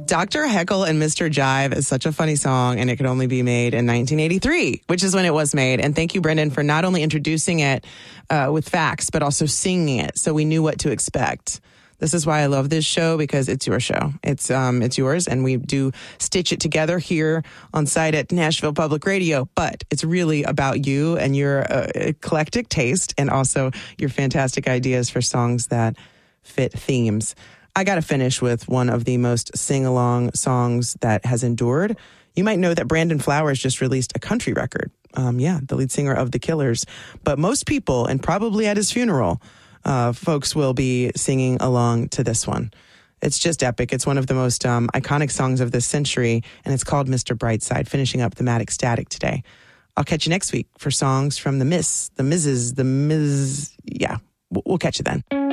Dr. Heckle and Mr. Jive is such a funny song, and it could only be made in 1983, which is when it was made. And thank you, Brendan, for not only introducing it with facts, but also singing it so we knew what to expect. This is why I love this show, because it's your show. It's yours, and we do stitch it together here on site at Nashville Public Radio. But it's really about you and your eclectic taste, and also your fantastic ideas for songs that fit themes. I got to finish with one of the most sing-along songs that has endured. You might know that Brandon Flowers just released a country record. The lead singer of The Killers. But most people, and probably at his funeral, folks will be singing along to this one. It's just epic. It's one of the most iconic songs of this century, and it's called Mr. Brightside, finishing up Thematic Static today. I'll catch you next week for songs from the Miss, the Mrs., the Ms. Yeah, we'll catch you then.